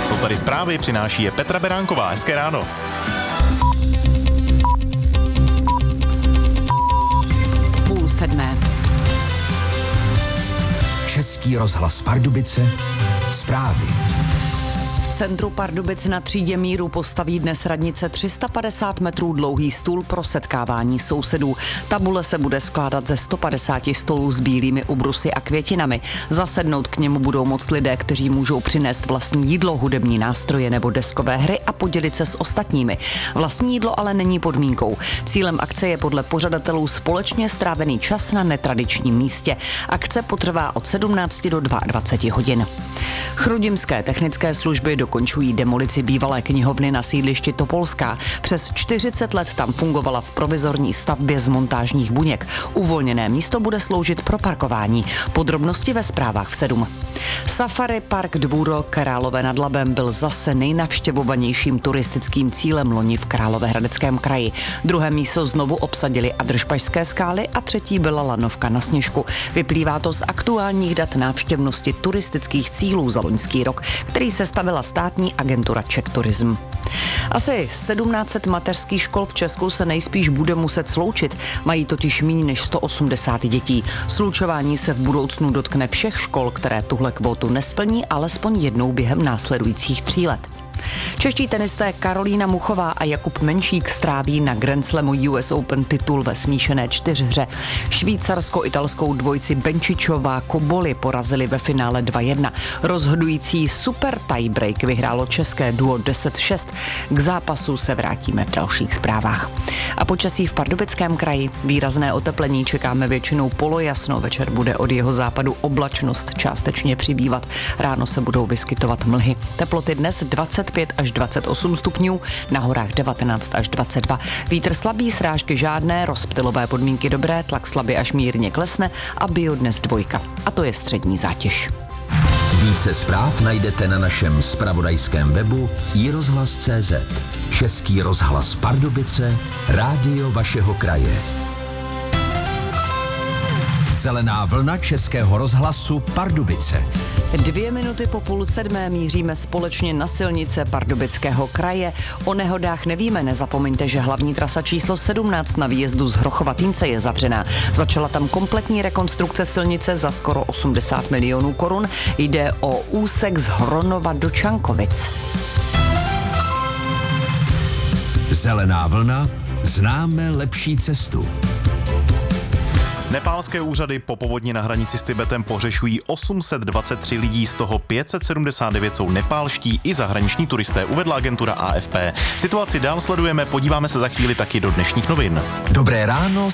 Jsou tady zprávy, přináší je Petra Beránková. Hezké ráno. Půl sedmé. Český rozhlas Pardubice, zprávy. V centru Pardubic na Třídě míru postaví dnes radnice 350 metrů dlouhý stůl pro setkávání sousedů. Tabule se bude skládat ze 150 stolů s bílými ubrusy a květinami. Zasednout k němu budou moct lidé, kteří můžou přinést vlastní jídlo, hudební nástroje nebo deskové hry a podělit se s ostatními. Vlastní jídlo ale není podmínkou. Cílem akce je podle pořadatelů společně strávený čas na netradičním místě. Akce potrvá od 17 do 22 hodin. Chrudimské technické služby dokončují demolici bývalé knihovny na sídlišti Topolská. Přes 40 let tam fungovala v provizorní stavbě z montážních buněk. Uvolněné místo bude sloužit pro parkování. Podrobnosti ve zprávách v 7. Safari park Dvůro Králové nad Labem byl zase nejnavštěvovanějším turistickým cílem loni v Královéhradeckém kraji. Druhé místo znovu obsadili Adršpašské skály a třetí byla Lanovka na Sněžku. Vyplývá to z aktuálních dat návštěvnosti turistických cílů za loňský rok, který sestavila státní agentura Czech Tourism. Asi 1700 mateřských škol v Česku se nejspíš bude muset sloučit. Mají totiž méně než 180 dětí. Slučování se v budoucnu dotkne všech škol, které tuhle kvótu nesplní alespoň jednou během následujících 3 let. Čeští tenisté Karolína Muchová a Jakub Menšík stráví na Grand Slamu US Open titul ve smíšené 4hře. Švýcarsko-italskou dvojici Benčičová Koboli porazili ve finále 2-1. Rozhodující super tiebreak vyhrálo české duo 10-6. K zápasu se vrátíme v dalších zprávách. A počasí v Pardubickém kraji. Výrazné oteplení čekáme většinou polojasno. Večer bude od jeho západu oblačnost částečně přibývat. Ráno se budou vyskytovat mlhy. Teploty dnes 25 až 28 stupňů, na horách 19 až 22. Vítr slabý, srážky žádné, rozptylové podmínky dobré, tlak slabě až mírně klesne a bio dnes 2. A to je střední zátěž. Více zpráv najdete na našem zpravodajském webu iRozhlas.cz. Český rozhlas Pardubice, rádio vašeho kraje. Zelená vlna Českého rozhlasu Pardubice. 2 minuty po 6:30 míříme společně na silnice Pardubického kraje. O nehodách nevíme, nezapomeňte, že hlavní trasa číslo 17 na výjezdu z Hrochova Týnce je zavřená. Začala tam kompletní rekonstrukce silnice za skoro 80 milionů korun. Jde o úsek z Hronova do Čankovic. Zelená vlna, známe lepší cestu. Nepálské úřady po povodni na hranici s Tibetem pohřešují 823 lidí, z toho 579 jsou nepálští i zahraniční turisté, uvedla agentura AFP. Situaci dál sledujeme, podíváme se za chvíli taky do dnešních novin. Dobré ráno